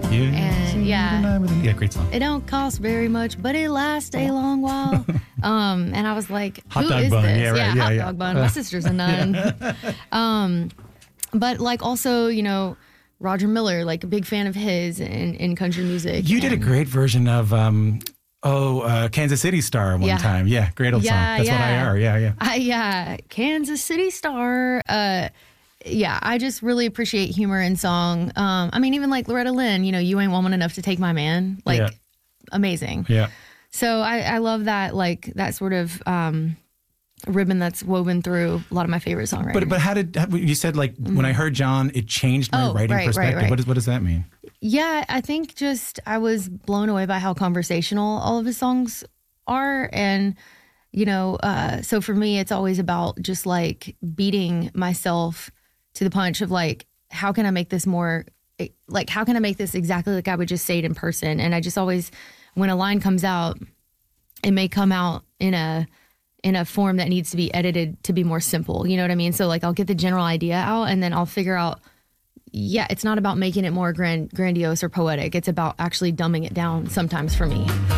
And yeah, great song. It don't cost very much, but it lasts a long while. And I was like, Hot who dog is bun. this? Yeah, right. Hot dog bun. My sister's a nun. But like also, you know, Roger Miller, like a big fan of his in country music. You did a great version of Kansas City Star one time. Yeah, great old song. That's what I are. Yeah. Kansas City Star. I just really appreciate humor in song. I mean, even like Loretta Lynn, you know, You Ain't Woman Enough to Take My Man. Like, amazing. Yeah. So I love that, like, that sort of ribbon that's woven through a lot of my favorite songwriting. But how you said, like, when I heard John, it changed my writing perspective. Right. What does that mean? Yeah, I think just I was blown away by how conversational all of his songs are. And, you know, so for me, it's always about just like beating myself to the punch of like, how can I make this more, like, how can I make this exactly like I would just say it in person? And I just always, when a line comes out, it may come out in a form that needs to be edited to be more simple. You know what I mean? So like, I'll get the general idea out and then I'll figure out, it's not about making it more grandiose or poetic. It's about actually dumbing it down sometimes for me.